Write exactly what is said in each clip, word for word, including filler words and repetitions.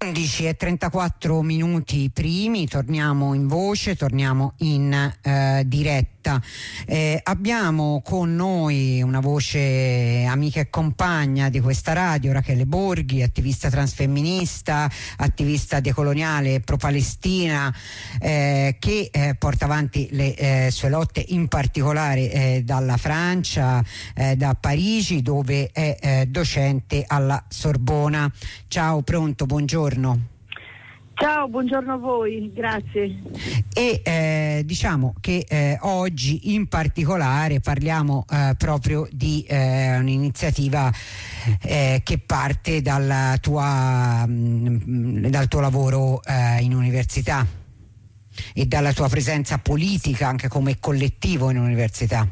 undici e trentaquattro minuti primi, torniamo in voce, torniamo in eh, diretta. Eh, abbiamo con noi una voce amica e compagna di questa radio, Rachele Borghi, attivista transfemminista, attivista decoloniale pro-Palestina, eh, che eh, porta avanti le eh, sue lotte in particolare eh, dalla Francia, eh, da Parigi, dove è eh, docente alla Sorbona. Ciao, pronto, buongiorno. Ciao, buongiorno a voi, grazie. E eh, diciamo che eh, oggi in particolare parliamo eh, proprio di eh, un'iniziativa eh, che parte dalla tua, mh, dal tuo lavoro eh, in università e dalla tua presenza politica anche come collettivo in università.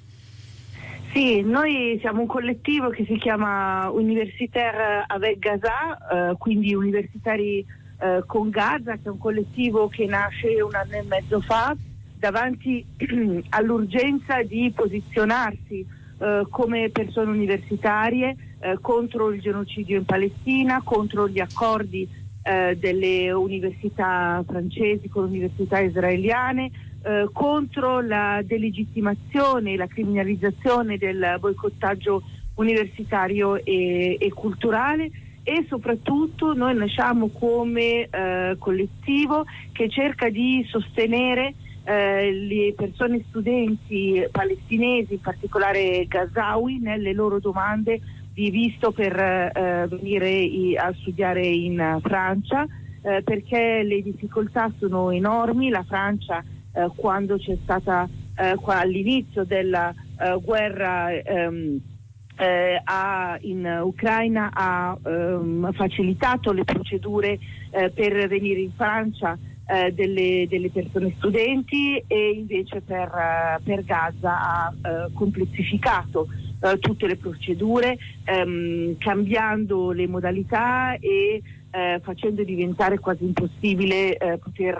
Sì, noi siamo un collettivo che si chiama Universitaire avec Gaza, eh, quindi universitari eh, con Gaza, che è un collettivo che nasce un anno e mezzo fa davanti all'urgenza di posizionarsi eh, come persone universitarie eh, contro il genocidio in Palestina, contro gli accordi eh, delle università francesi con le università israeliane, Eh, contro la delegittimazione e la criminalizzazione del boicottaggio universitario e, e culturale, e soprattutto noi nasciamo come eh, collettivo che cerca di sostenere eh, le persone studenti palestinesi, in particolare gazawi, nelle loro domande di visto per eh, venire i, a studiare in Francia, eh, perché le difficoltà sono enormi. La Francia Eh, quando c'è stata eh, qua, all'inizio della eh, guerra ehm, eh, ha, in Ucraina ha ehm, facilitato le procedure eh, per venire in Francia eh, delle, delle persone studenti, e invece per, uh, per Gaza ha uh, compleessificato uh, tutte le procedure, ehm, cambiando le modalità e Eh, facendo diventare quasi impossibile eh, poter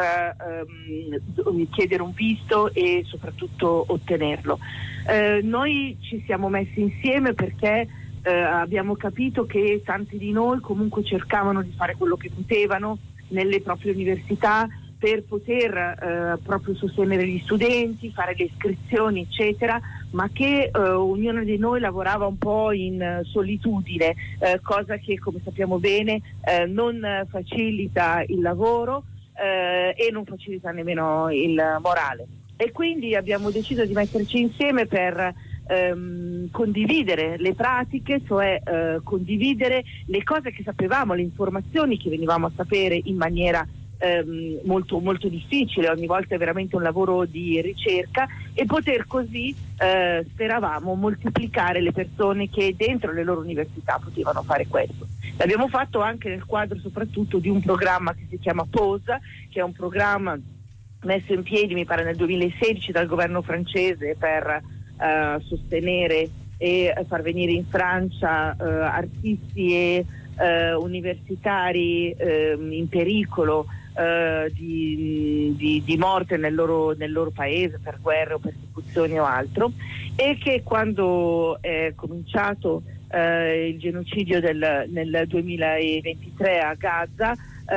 ehm, chiedere un visto e soprattutto ottenerlo. Eh, noi ci siamo messi insieme perché eh, abbiamo capito che tanti di noi comunque cercavano di fare quello che potevano nelle proprie università per poter eh, proprio sostenere gli studenti, fare le iscrizioni eccetera, ma che eh, ognuno di noi lavorava un po' in uh, solitudine, eh, cosa che come sappiamo bene eh, non facilita il lavoro eh, e non facilita nemmeno il morale. E quindi abbiamo deciso di metterci insieme per ehm, condividere le pratiche, cioè eh, condividere le cose che sapevamo, le informazioni che venivamo a sapere in maniera Ehm, molto molto difficile, ogni volta è veramente un lavoro di ricerca, e poter così eh, speravamo moltiplicare le persone che dentro le loro università potevano fare questo. L'abbiamo fatto anche nel quadro soprattutto di un programma che si chiama P O S A, che è un programma messo in piedi mi pare nel duemilasedici dal governo francese per eh, sostenere e far venire in Francia eh, artisti e eh, universitari eh, in pericolo Uh, di, di, di morte nel loro, nel loro paese per guerre o persecuzioni o altro, e che quando è cominciato uh, il genocidio del, nel duemilaventitré a Gaza,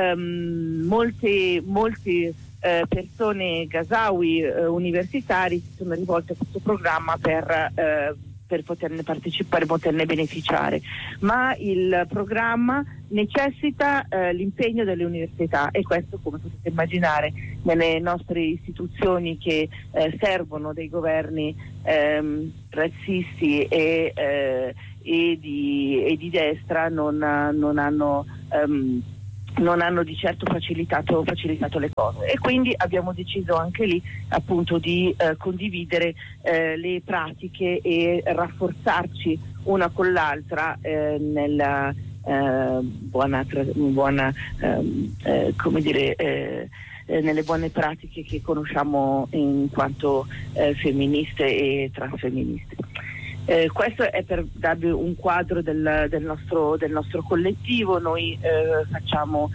um, molte, molte uh, persone gazawi uh, universitari si sono rivolte a questo programma per uh, per poterne partecipare, poterne beneficiare, ma il programma necessita eh, l'impegno delle università, e questo, come potete immaginare, nelle nostre istituzioni che eh, servono dei governi ehm, razzisti e, eh, e, di, e di destra non, non hanno ehm, non hanno di certo facilitato, facilitato le cose, e quindi abbiamo deciso anche lì appunto di eh, condividere eh, le pratiche e rafforzarci una con l'altra eh, nella eh, buona, buona ehm, eh, come dire eh, eh, nelle buone pratiche che conosciamo in quanto eh, femministe e transfemministe. Eh, questo è per darvi un quadro del, del, nostro, del nostro collettivo. Noi eh, facciamo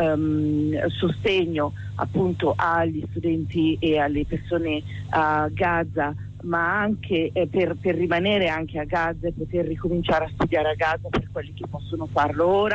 um, sostegno appunto agli studenti e alle persone a Gaza, ma anche eh, per, per rimanere anche a Gaza e poter ricominciare a studiare a Gaza per quelli che possono farlo ora,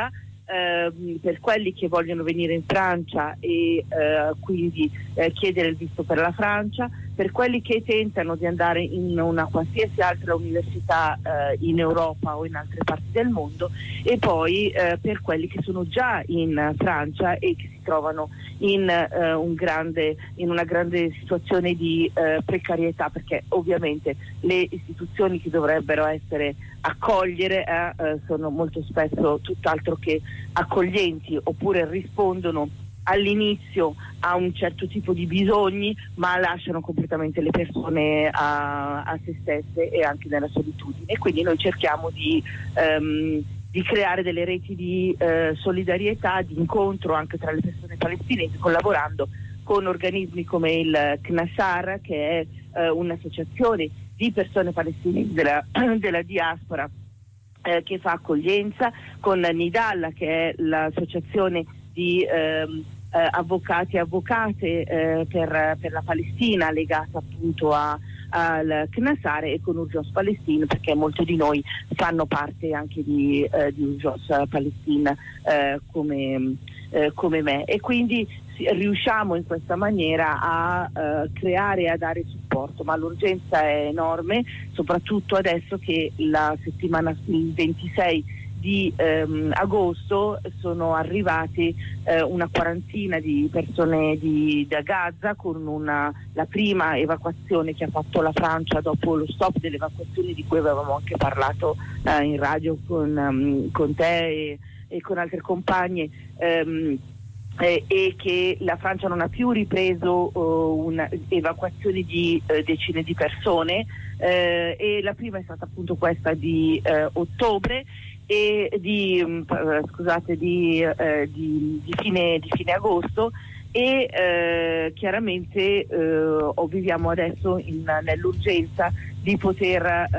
eh, per quelli che vogliono venire in Francia e eh, quindi eh, chiedere il visto per la Francia, per quelli che tentano di andare in una qualsiasi altra università eh, in Europa o in altre parti del mondo, e poi eh, per quelli che sono già in Francia e che si trovano in, eh, un grande, in una grande situazione di eh, precarietà, perché ovviamente le istituzioni che dovrebbero essere accogliere eh, eh, sono molto spesso tutt'altro che accoglienti, oppure rispondono all'inizio a un certo tipo di bisogni, ma lasciano completamente le persone a, a se stesse e anche nella solitudine. E quindi noi cerchiamo di, um, di creare delle reti di uh, solidarietà, di incontro anche tra le persone palestinesi, collaborando con organismi come il CNASAR, che è uh, un'associazione di persone palestinesi della, della diaspora eh, che fa accoglienza, con Nidalla, che è l'associazione di ehm, eh, avvocati e avvocate eh, per, per la Palestina, legata appunto a, al CNASAR, e con Urjos Palestine, perché molti di noi fanno parte anche di, eh, di Urjos Palestine eh, come, eh, come me, e quindi riusciamo in questa maniera a uh, creare e a dare supporto, ma l'urgenza è enorme, soprattutto adesso che la settimana, il ventisei di ehm, agosto sono arrivati eh, una quarantina di persone di, da Gaza, con una, la prima evacuazione che ha fatto la Francia dopo lo stop delle evacuazioni di cui avevamo anche parlato eh, in radio con, um, con te e, e con altre compagne. Um, Eh, e che la Francia non ha più ripreso uh, un'evacuazione di uh, decine di persone, uh, e la prima è stata appunto questa di uh, ottobre e di, um, scusate, di, uh, di, di, fine, di fine agosto, e uh, chiaramente uh, viviamo adesso in, nell'urgenza di poter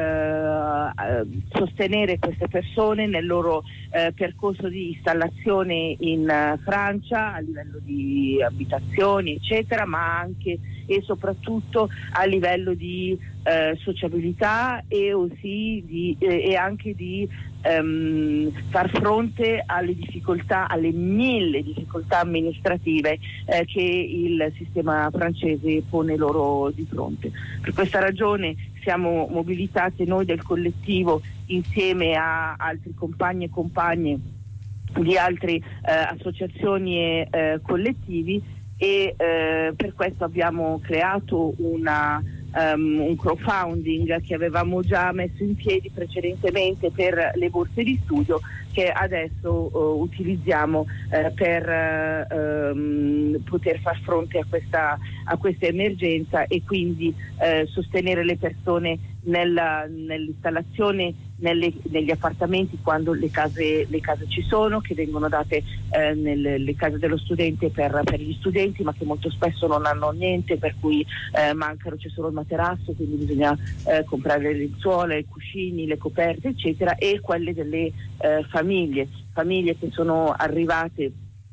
uh, sostenere queste persone nel loro uh, percorso di installazione in uh, Francia, a livello di abitazioni eccetera, ma anche e soprattutto a livello di uh, sociabilità e, aussi di, eh, e anche di um, far fronte alle difficoltà, alle mille difficoltà amministrative eh, che il sistema francese pone loro di fronte. Per questa ragione siamo mobilitate noi del collettivo insieme a altri compagni e compagne di altre eh, associazioni e eh, collettivi, e eh, per questo abbiamo creato una, um, un crowdfunding che avevamo già messo in piedi precedentemente per le borse di studio, che adesso uh, utilizziamo uh, per uh, um, poter far fronte a questa, a questa emergenza, e quindi uh, sostenere le persone nella, nell'installazione nelle, negli appartamenti, quando le case, le case ci sono, che vengono date eh, nelle le case dello studente per, per gli studenti, ma che molto spesso non hanno niente, per cui eh, mancano, c'è solo il materasso, quindi bisogna eh, comprare le lenzuola, i cuscini, le coperte eccetera, e quelle delle eh, famiglie famiglie che sono arrivate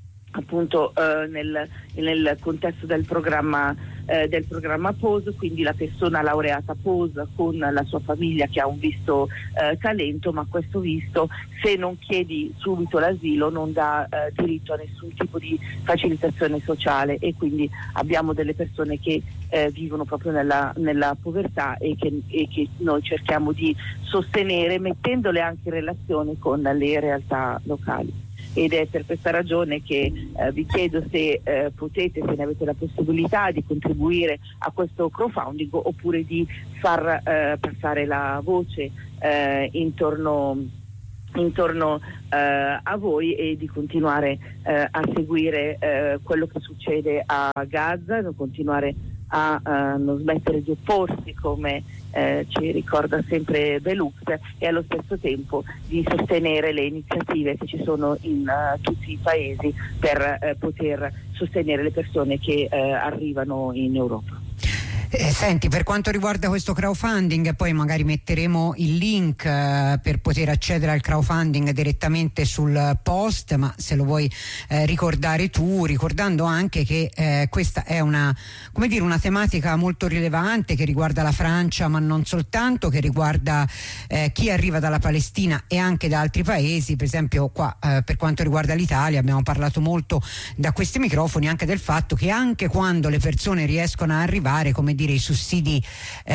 appunto eh, nel, nel contesto del programma eh, del programma P O S, quindi la persona laureata P O S con la sua famiglia che ha un visto eh, talento, ma questo visto, se non chiedi subito l'asilo, non dà eh, diritto a nessun tipo di facilitazione sociale, e quindi abbiamo delle persone che eh, vivono proprio nella, nella povertà e che, e che noi cerchiamo di sostenere, mettendole anche in relazione con le realtà locali. Ed è per questa ragione che eh, vi chiedo se eh, potete, se ne avete la possibilità, di contribuire a questo crowdfunding, oppure di far eh, passare la voce eh, intorno, intorno eh, a voi, e di continuare eh, a seguire eh, quello che succede a Gaza, continuare a uh, non smettere di opporsi, come eh, ci ricorda sempre Belux, e allo stesso tempo di sostenere le iniziative che ci sono in uh, tutti i paesi per uh, poter sostenere le persone che uh, arrivano in Europa. Eh, senti, per quanto riguarda questo crowdfunding, poi magari metteremo il link eh, per poter accedere al crowdfunding direttamente sul post, ma se lo vuoi eh, ricordare tu, ricordando anche che eh, questa è una, come dire, una tematica molto rilevante che riguarda la Francia, ma non soltanto, che riguarda eh, chi arriva dalla Palestina e anche da altri paesi. Per esempio qua eh, per quanto riguarda l'Italia abbiamo parlato molto da questi microfoni anche del fatto che anche quando le persone riescono a arrivare, come dire, i sussidi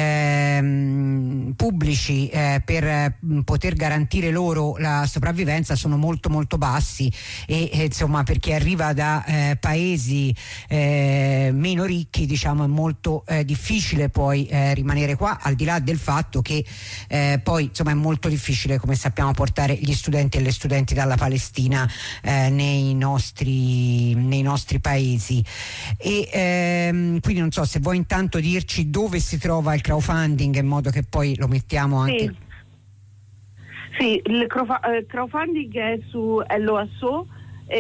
ehm, pubblici eh, per eh, poter garantire loro la sopravvivenza sono molto molto bassi e eh, insomma per chi arriva da eh, paesi eh, meno ricchi, diciamo, è molto eh, difficile poi eh, rimanere qua, al di là del fatto che eh, poi insomma è molto difficile, come sappiamo, portare gli studenti e le studenti dalla Palestina eh, nei nostri nei nostri paesi. E ehm, quindi non so se vuoi intanto dirci dove si trova il crowdfunding in modo che poi lo mettiamo anche. Sì, sì, il crowdfunding è su Elloasso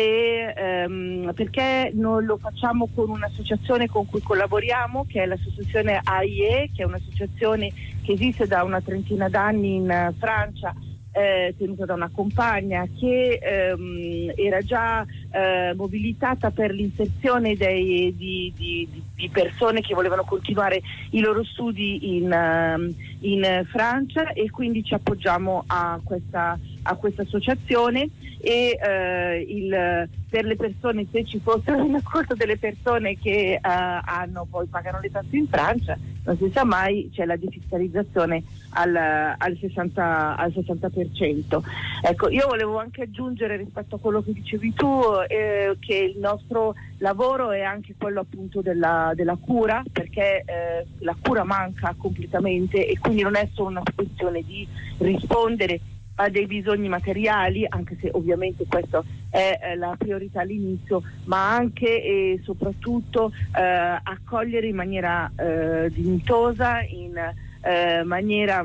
e ehm, perché noi lo facciamo con un'associazione con cui collaboriamo, che è l'associazione A I E, che è un'associazione che esiste da una trentina d'anni in Francia, eh, tenuta da una compagna che ehm, era già eh, mobilitata per l'inserzione dei, di, di, di persone che volevano continuare i loro studi in, uh, in Francia, e quindi ci appoggiamo a questa, a questa associazione. E eh, il, per le persone, se ci fossero in ascolto delle persone che eh, hanno poi pagano le tasse in Francia, non si sa mai, c'è la defiscalizzazione al, al, sessanta, al sessanta per cento. Ecco, io volevo anche aggiungere rispetto a quello che dicevi tu eh, che il nostro lavoro è anche quello appunto della, della cura, perché eh, la cura manca completamente e quindi non è solo una questione di rispondere a dei bisogni materiali, anche se ovviamente questo è eh, la priorità all'inizio, ma anche e soprattutto eh, accogliere in maniera eh, dignitosa, in eh, maniera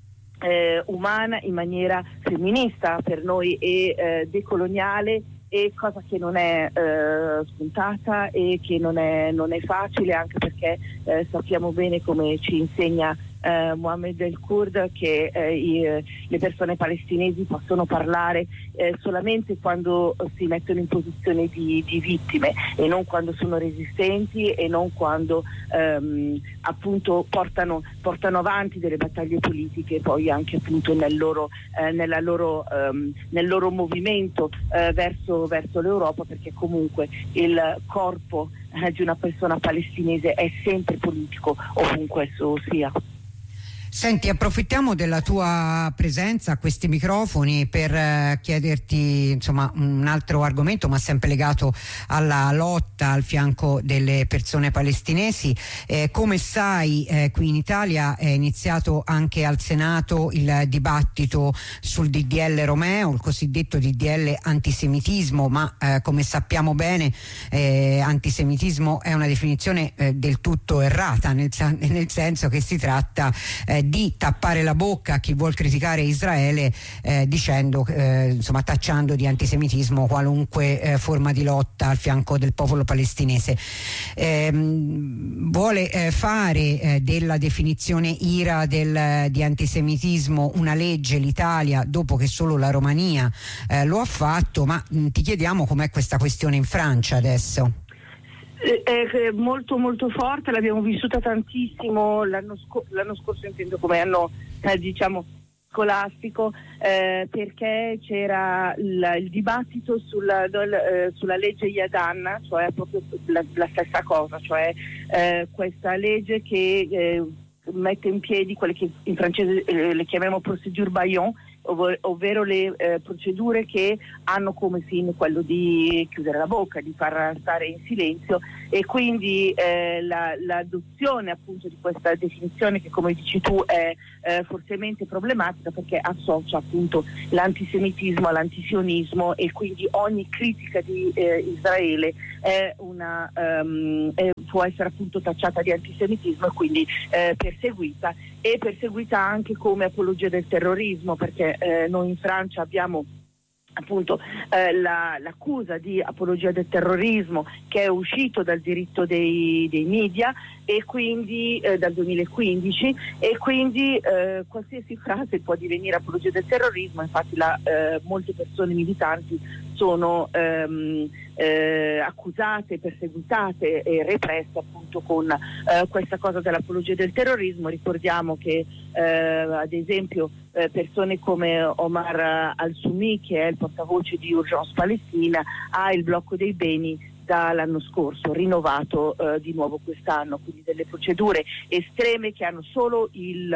eh, umana, in maniera femminista per noi e eh, decoloniale, e cosa che non è eh, spuntata e che non è, non è facile, anche perché eh, sappiamo bene, come ci insegna Uh, Mohammed el-Kurd, che uh, i, le persone palestinesi possono parlare uh, solamente quando uh, si mettono in posizione di, di vittime, e non quando sono resistenti, e non quando um, appunto portano, portano avanti delle battaglie politiche, poi anche appunto nel loro, uh, nella loro, um, nel loro movimento uh, verso, verso l'Europa, perché comunque il corpo uh, di una persona palestinese è sempre politico, ovunque esso sia. Senti, approfittiamo della tua presenza a questi microfoni per eh, chiederti insomma un altro argomento, ma sempre legato alla lotta al fianco delle persone palestinesi. Eh, come sai, eh, qui in Italia è iniziato anche al Senato il dibattito sul D D L Romeo, il cosiddetto D D L antisemitismo, ma eh, come sappiamo bene eh, antisemitismo è una definizione eh, del tutto errata, nel, nel senso che si tratta eh, di tappare la bocca a chi vuol criticare Israele eh, dicendo eh, insomma tacciando di antisemitismo qualunque eh, forma di lotta al fianco del popolo palestinese. Eh, vuole eh, fare eh, della definizione I R A del, di antisemitismo una legge l'Italia, dopo che solo la Romania eh, lo ha fatto, ma mh, ti chiediamo com'è questa questione in Francia adesso. È molto molto forte, l'abbiamo vissuta tantissimo l'anno, sco- l'anno scorso, intendo come anno eh, diciamo scolastico, eh, perché c'era il, il dibattito sulla, do, eh, sulla legge Yadan, cioè proprio la, la stessa cosa, cioè eh, questa legge che eh, mette in piedi quelle che in francese eh, le chiamiamo procédure Bayon, ov- ovvero le eh, procedure che hanno come fine quello di chiudere la bocca, di far stare in silenzio, e quindi eh, la, l'adozione appunto di questa definizione, che come dici tu è eh, fortemente problematica, perché associa appunto l'antisemitismo all'antisionismo, e quindi ogni critica di eh, Israele è una um, è, può essere appunto tacciata di antisemitismo, e quindi eh, perseguita e perseguita anche come apologia del terrorismo, perché eh, noi in Francia abbiamo appunto eh, la, l'accusa di apologia del terrorismo, che è uscito dal diritto dei, dei media, e quindi eh, dal duemilaquindici, e quindi eh, qualsiasi frase può divenire apologia del terrorismo. Infatti la, eh, molte persone militanti sono ehm, eh, accusate, perseguitate e represse appunto con eh, questa cosa dell'apologia del terrorismo. Ricordiamo che eh, ad esempio eh, persone come Omar Al-Sumi, che è il portavoce di Urgence Palestina, ha il blocco dei beni dall'anno scorso, rinnovato eh, di nuovo quest'anno, quindi delle procedure estreme che hanno solo il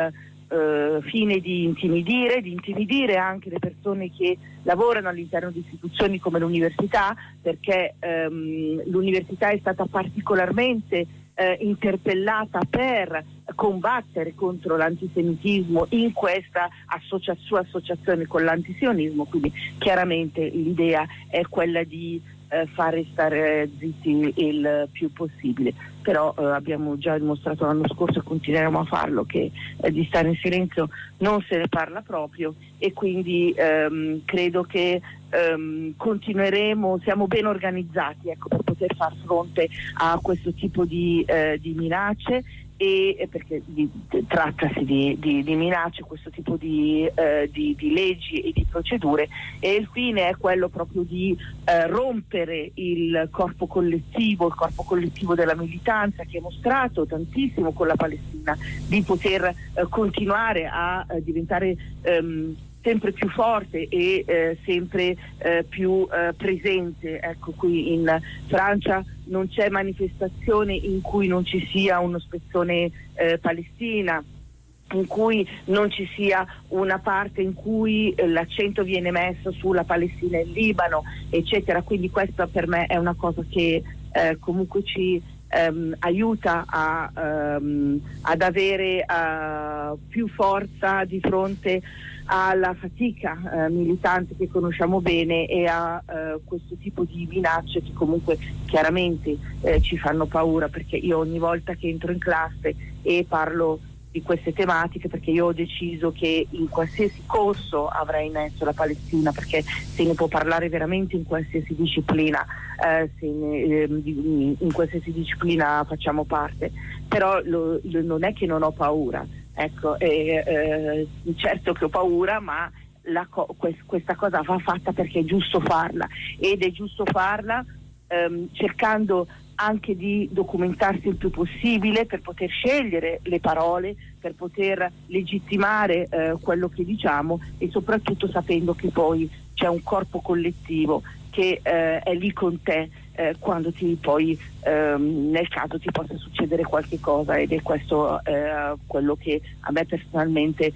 eh, fine di intimidire, di intimidire anche le persone che lavorano all'interno di istituzioni come l'università, perché ehm, l'università è stata particolarmente eh, interpellata per combattere contro l'antisemitismo in questa associa- sua associazione con l'antisionismo, quindi chiaramente l'idea è quella di Eh, fare stare zitti il più possibile, però eh, abbiamo già dimostrato l'anno scorso e continueremo a farlo che eh, di stare in silenzio non se ne parla proprio, e quindi ehm, credo che ehm, continueremo, siamo ben organizzati, ecco, per poter far fronte a questo tipo di, eh, di minacce, e perché di, trattasi di, di, di minacce, questo tipo di, eh, di, di leggi e di procedure, e il fine è quello proprio di eh, rompere il corpo collettivo, il corpo collettivo della militanza, che ha mostrato tantissimo con la Palestina di poter eh, continuare a eh, diventare ehm, sempre più forte e eh, sempre eh, più eh, presente. Ecco, qui in Francia non c'è manifestazione in cui non ci sia uno spezzone eh, Palestina, in cui non ci sia una parte in cui eh, l'accento viene messo sulla Palestina e il Libano, eccetera. Quindi questa per me è una cosa che eh, comunque ci ehm, aiuta a, ehm, ad avere uh, più forza di fronte alla fatica eh, militante che conosciamo bene, e a eh, questo tipo di minacce che comunque chiaramente eh, ci fanno paura, perché io ogni volta che entro in classe e parlo di queste tematiche, perché io ho deciso che in qualsiasi corso avrei messo la Palestina, perché se ne può parlare veramente in qualsiasi disciplina, eh, se ne, eh, in qualsiasi disciplina facciamo parte, però lo, lo, non è che non ho paura. Ecco, eh, eh, certo che ho paura, ma la co- quest- questa cosa va fatta perché è giusto farla, ed è giusto farla ehm, cercando anche di documentarsi il più possibile per poter scegliere le parole, per poter legittimare eh, quello che diciamo, e soprattutto sapendo che poi c'è un corpo collettivo che eh, è lì con te eh, quando ti poi ehm, nel caso ti possa succedere qualche cosa, ed è questo eh, quello che a me personalmente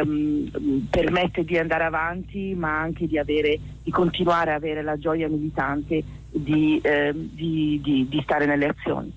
ehm, permette di andare avanti, ma anche di avere di continuare a avere la gioia militante di, eh, di, di, di stare nelle azioni.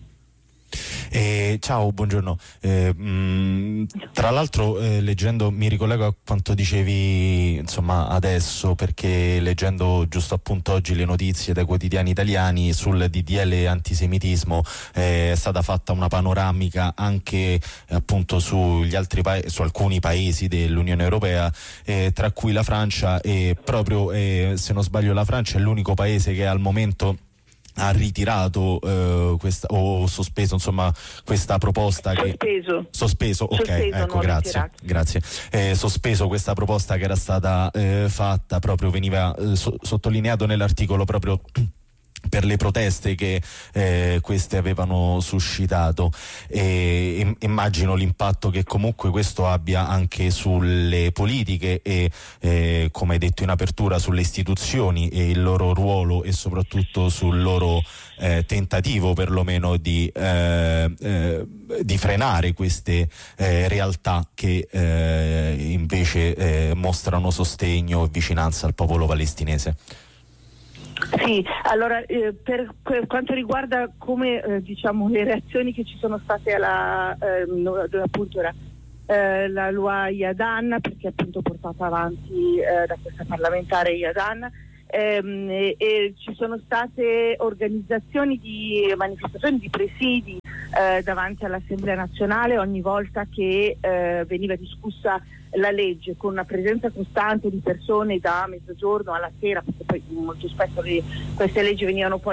Eh, ciao, buongiorno. Eh, mh, tra l'altro eh, leggendo, mi ricollego a quanto dicevi insomma adesso, perché leggendo giusto appunto oggi le notizie dai quotidiani italiani sul D D L antisemitismo eh, è stata fatta una panoramica anche eh, appunto sugli altri pa- su alcuni paesi dell'Unione Europea, eh, tra cui la Francia, e proprio eh, se non sbaglio la Francia è l'unico paese che al momento ha ritirato eh, questa, o sospeso insomma questa proposta sospeso che sospeso ok sospeso, ecco grazie ritirato. grazie eh, sospeso questa proposta che era stata eh, fatta, proprio veniva eh, so- sottolineato nell'articolo proprio per le proteste che eh, queste avevano suscitato, e immagino l'impatto che comunque questo abbia anche sulle politiche e eh, come hai detto in apertura sulle istituzioni e il loro ruolo, e soprattutto sul loro eh, tentativo perlomeno di, eh, eh, di frenare queste eh, realtà che eh, invece eh, mostrano sostegno e vicinanza al popolo palestinese. Sì, allora eh, per, per quanto riguarda come eh, diciamo le reazioni che ci sono state alla eh, no, appunto era eh, la Loi Yadan, perché appunto portata avanti eh, da questa parlamentare Yadan, ehm, e, e ci sono state organizzazioni di manifestazioni, di presidi eh, davanti all'Assemblea nazionale ogni volta che eh, veniva discussa la legge, con una presenza costante di persone da mezzogiorno alla sera, perché poi molto spesso le, queste leggi venivano poi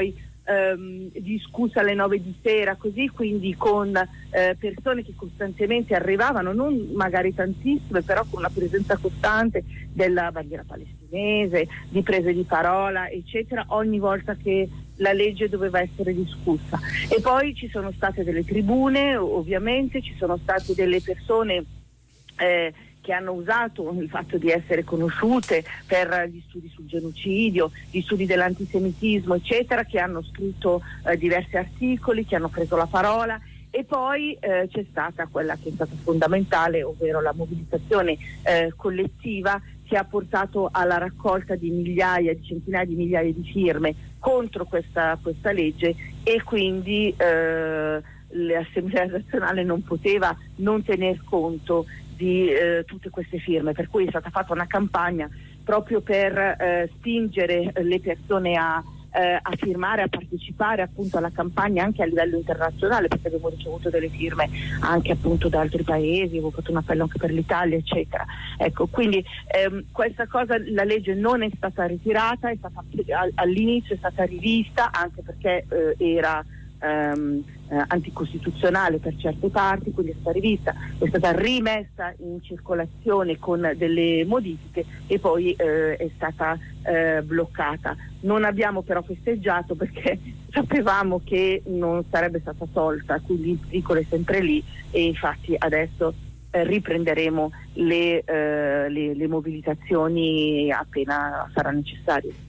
ehm, discussa alle nove di sera, così, quindi con eh, persone che costantemente arrivavano, non magari tantissime, però con una presenza costante della bandiera palestinese, di prese di parola, eccetera, ogni volta che la legge doveva essere discussa. E poi ci sono state delle tribune, ovviamente, ci sono state delle persone eh, che hanno usato il fatto di essere conosciute per gli studi sul genocidio, gli studi dell'antisemitismo, eccetera, che hanno scritto eh, diversi articoli, che hanno preso la parola. E poi eh, c'è stata quella che è stata fondamentale, ovvero la mobilitazione eh, collettiva, che ha portato alla raccolta di migliaia, di centinaia di migliaia di firme contro questa, questa legge, e quindi eh, l'Assemblea nazionale non poteva non tener conto di eh, tutte queste firme, per cui è stata fatta una campagna proprio per eh, spingere le persone a, eh, a firmare, a partecipare appunto alla campagna anche a livello internazionale, perché abbiamo ricevuto delle firme anche appunto da altri paesi, avevo fatto un appello anche per l'Italia, eccetera. Ecco, quindi ehm, questa cosa, la legge non è stata ritirata, è stata, all'inizio è stata rivista, anche perché eh, era Um, eh, anticostituzionale per certe parti, quindi è stata rivista, è stata rimessa in circolazione con delle modifiche e poi eh, è stata eh, bloccata. Non abbiamo però festeggiato perché sapevamo che non sarebbe stata tolta, quindi il pericolo è sempre lì, e infatti adesso eh, riprenderemo le, eh, le, le mobilitazioni appena sarà necessario.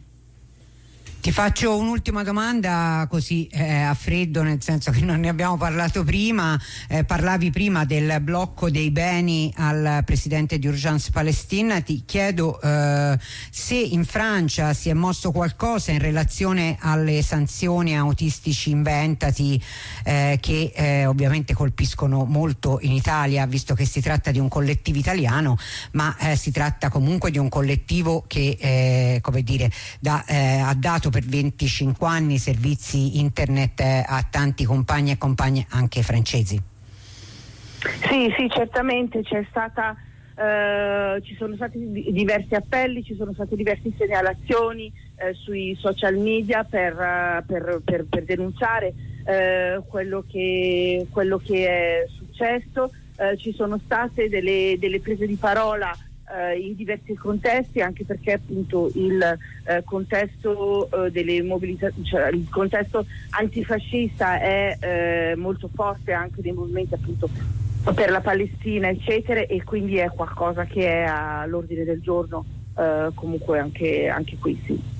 Ti faccio un'ultima domanda così eh, a freddo, nel senso che non ne abbiamo parlato prima. Eh, parlavi prima del blocco dei beni al presidente di Urgence Palestine. Ti chiedo eh, se in Francia si è mosso qualcosa in relazione alle sanzioni autistici inventati eh, che eh, ovviamente colpiscono molto in Italia, visto che si tratta di un collettivo italiano, ma eh, si tratta comunque di un collettivo che eh, come dire da, eh, ha dato per venticinque anni servizi internet a tanti compagni e compagne anche francesi. Sì, sì, certamente c'è stata, eh, ci sono stati diversi appelli, ci sono state diverse segnalazioni eh, sui social media per, uh, per, per, per denunciare eh, quello che, quello che è successo. Eh, ci sono state delle, delle prese di parola in diversi contesti, anche perché appunto il eh, contesto eh, delle mobilitazioni, cioè il contesto antifascista è eh, molto forte anche nei movimenti appunto per la Palestina, eccetera, e quindi è qualcosa che è all'ordine del giorno eh, comunque anche, anche qui, sì.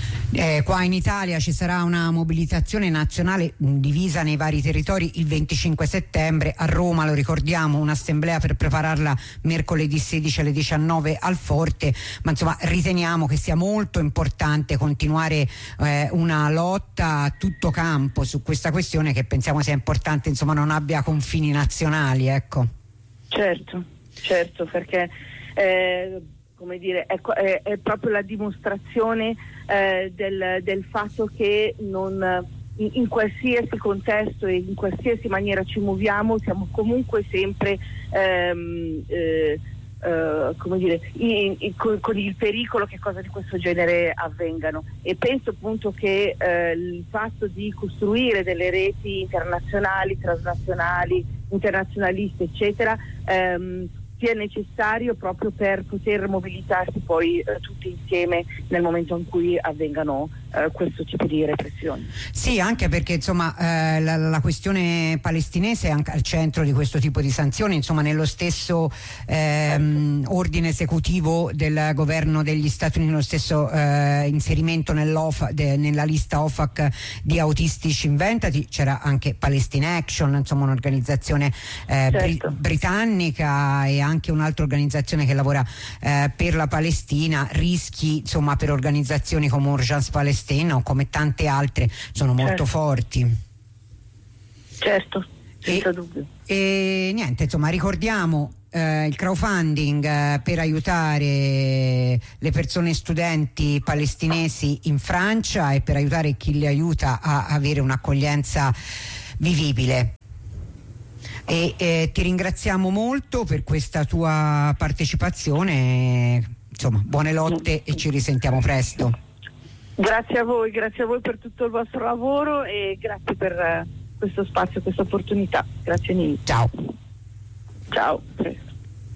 Eh, qua in Italia ci sarà una mobilitazione nazionale mh, divisa nei vari territori il venticinque settembre. A Roma, lo ricordiamo, un'assemblea per prepararla mercoledì sedici alle diciannove al Forte, ma insomma riteniamo che sia molto importante continuare eh, una lotta a tutto campo su questa questione, che pensiamo sia importante, insomma, non abbia confini nazionali, ecco. Certo, certo, perché eh, come dire, è, è, è proprio la dimostrazione eh, del, del fatto che non, in, in qualsiasi contesto e in qualsiasi maniera ci muoviamo, siamo comunque sempre ehm, eh, eh, come dire, in, in, con, con il pericolo che cose di questo genere avvengano, e penso appunto che eh, il fatto di costruire delle reti internazionali, transnazionali, internazionaliste, eccetera, ehm, sia necessario proprio per poter mobilitarsi poi eh, tutti insieme nel momento in cui avvengano eh, questo tipo di repressioni. Sì, anche perché insomma eh, la, la questione palestinese è anche al centro di questo tipo di sanzioni, insomma nello stesso ehm, certo. ordine esecutivo del governo degli Stati Uniti, nello stesso eh, inserimento de, nella lista O F A C di autistici inventati c'era anche Palestine Action, insomma un'organizzazione eh, certo. bri- britannica, e anche un'altra organizzazione che lavora eh, per la Palestina. Rischi insomma per organizzazioni come Urgence Palestine o come tante altre sono molto certo. forti. Certo, senza e, dubbio. E niente, insomma ricordiamo eh, il crowdfunding eh, per aiutare le persone studenti palestinesi in Francia e per aiutare chi le aiuta a avere un'accoglienza vivibile. E eh, ti ringraziamo molto per questa tua partecipazione, insomma buone lotte e ci risentiamo presto. Grazie a voi, grazie a voi per tutto il vostro lavoro e grazie per uh, questo spazio, questa opportunità. Grazie mille. Ciao. Ciao.